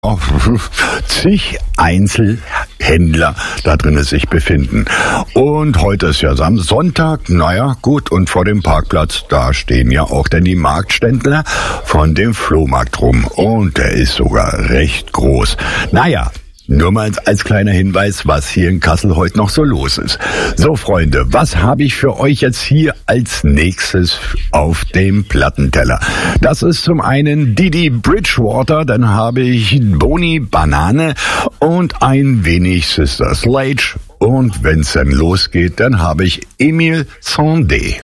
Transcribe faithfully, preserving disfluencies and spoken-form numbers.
zig Einzelhändler da drinnen sich befinden. Und heute ist ja Sam- Sonntag, naja, gut, und vor dem Parkplatz, da stehen ja auch dann die Marktständler von dem Flohmarkt rum. Und der ist sogar recht groß. Naja, nur mal als kleiner Hinweis, was hier in Kassel heute noch so los ist. So, Freunde, was habe ich für euch jetzt hier als nächstes auf dem Plattenteller? Das ist zum einen Didi Bridgewater, dann habe ich Boni Banane und ein wenig Sister Sledge. Und wenn's dann losgeht, dann habe ich Emile Sandé.